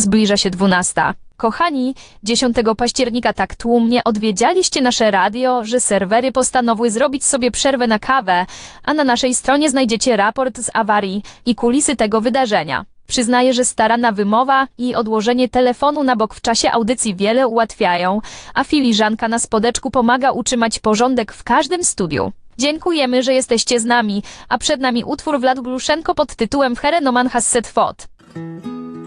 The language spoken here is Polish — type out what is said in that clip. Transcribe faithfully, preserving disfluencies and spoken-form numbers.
Zbliża się dwunasta. Kochani, dziesiątego października tak tłumnie odwiedzialiście nasze radio, że serwery postanowiły zrobić sobie przerwę na kawę, a na naszej stronie znajdziecie raport z awarii i kulisy tego wydarzenia. Przyznaję, że starana wymowa i odłożenie telefonu na bok w czasie audycji wiele ułatwiają, a filiżanka na spodeczku pomaga utrzymać porządek w każdym studiu. Dziękujemy, że jesteście z nami, a przed nami utwór Vlad Gluszenko pod tytułem Herenoman Hasset Fot.